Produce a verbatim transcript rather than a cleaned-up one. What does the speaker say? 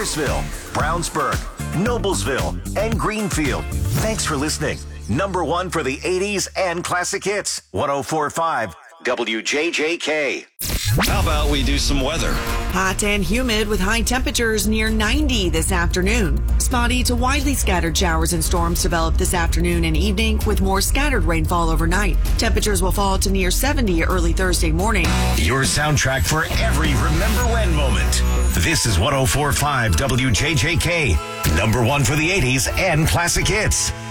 Morrisville, Brownsburg, Noblesville, and Greenfield. Thanks for listening. Number one for the eighties and classic hits. one oh four point five W J J K. How about we do some weather? Hot and humid with high temperatures near ninety this afternoon. Spotty to widely scattered showers and storms develop this afternoon and evening with more scattered rainfall overnight. Temperatures will fall to near seventy early Thursday morning. Your soundtrack for every Remember When moment. This is one oh four point five W J J K. Number one for the eighties and classic hits.